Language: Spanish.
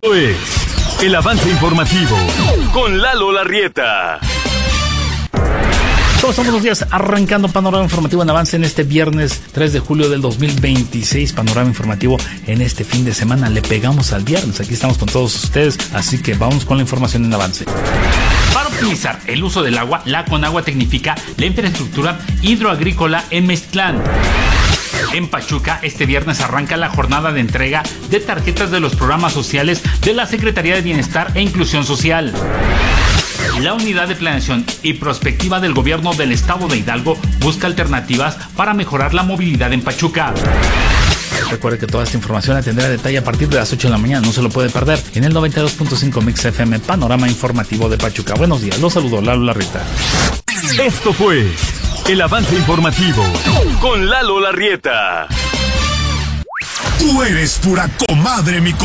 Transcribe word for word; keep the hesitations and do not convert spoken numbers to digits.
Es el avance informativo con Lalo Larrieta. Todos somos los días arrancando Panorama Informativo en avance en este viernes tres de julio del dos mil veintiséis. Panorama Informativo en este fin de semana. Le pegamos al viernes. Aquí estamos con todos ustedes. Así que vamos con la información en avance. Para optimizar el uso del agua, la Conagua tecnifica la infraestructura hidroagrícola en Meztlán. En Pachuca, este viernes arranca la jornada de entrega de tarjetas de los programas sociales de la Secretaría de Bienestar e Inclusión Social. La Unidad de Planeación y Prospectiva del Gobierno del Estado de Hidalgo busca alternativas para mejorar la movilidad en Pachuca. Recuerde que toda esta información la tendrá a detalle a partir de las ocho de la mañana. No se lo puede perder en el noventa y dos punto cinco Mix F M, Panorama Informativo de Pachuca. Buenos días, los saludo Lalo Larrieta. Esto fue el avance informativo con Lalo Larrieta. Tú eres pura comadre, mi